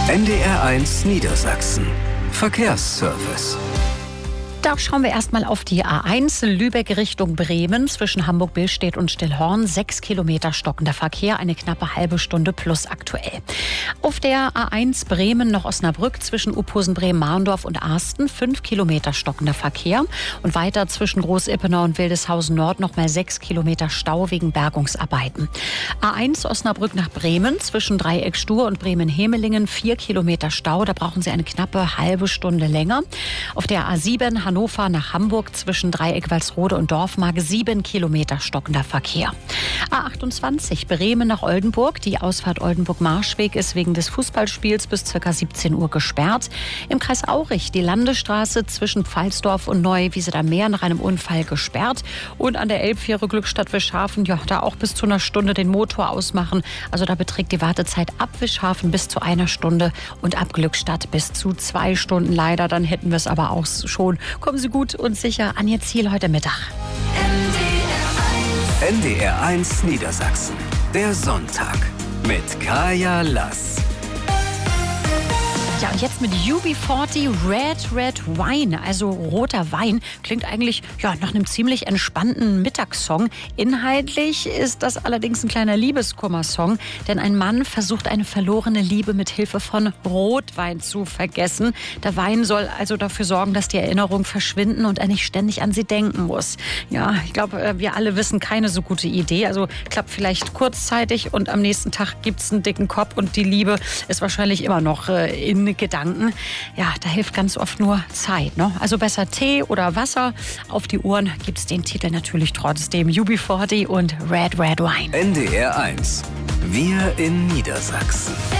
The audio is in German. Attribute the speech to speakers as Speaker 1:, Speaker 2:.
Speaker 1: NDR1 Niedersachsen. Verkehrsservice.
Speaker 2: Da schauen wir erstmal auf die A1 Lübeck Richtung Bremen zwischen Hamburg-Billstedt und Stillhorn. 6 Kilometer stockender Verkehr, eine knappe halbe Stunde plus aktuell. Auf der A1 Bremen nach Osnabrück zwischen Uphusen-Bremen-Marndorf und Arsten 5 Kilometer stockender Verkehr. Und weiter zwischen Groß-Ippenau und Wildeshausen-Nord nochmal 6 Kilometer Stau wegen Bergungsarbeiten. A1 Osnabrück nach Bremen zwischen Dreieck-Stur und Bremen-Hemelingen 4 Kilometer Stau. Da brauchen Sie eine knappe halbe Stunde länger. Auf der A7 Hannover nach Hamburg zwischen Dreieck Walsrode und Dorfmark 7 Kilometer stockender Verkehr. A28 Bremen nach Oldenburg. Die Ausfahrt Oldenburg-Marschweg ist wegen des Fußballspiels bis ca. 17 Uhr gesperrt. Im Kreis Aurich die Landesstraße zwischen Pfalzdorf und Neuwiese am Meer nach einem Unfall gesperrt. Und an der Elbfähre Glückstadt Wischhafen, ja, da auch bis zu einer Stunde den Motor ausmachen. Also da beträgt die Wartezeit ab Wischhafen bis zu einer Stunde und ab Glückstadt bis zu 2 Stunden. Leider, dann hätten wir es aber auch schon. Kommen Sie gut und sicher an Ihr Ziel heute Mittag.
Speaker 1: NDR1 Niedersachsen. Der Sonntag mit Kaya Lass.
Speaker 2: Ja, und jetzt mit UB40 Red Wine, also roter Wein. Klingt eigentlich nach einem ziemlich entspannten Mittagssong. Inhaltlich ist das allerdings ein kleiner Liebeskummersong, denn ein Mann versucht eine verlorene Liebe mit Hilfe von Rotwein zu vergessen. Der Wein soll also dafür sorgen, dass die Erinnerungen verschwinden und er nicht ständig an sie denken muss. Ja, ich glaube, wir alle wissen, keine so gute Idee. Also klappt vielleicht kurzzeitig und am nächsten Tag gibt's einen dicken Kopf und die Liebe ist wahrscheinlich immer noch in Gedanken. Ja, da hilft ganz oft nur Zeit, ne? Also besser Tee oder Wasser. Auf die Ohren gibt's den Titel natürlich trotzdem. UB40 und Red Wine.
Speaker 1: NDR1. Wir in Niedersachsen.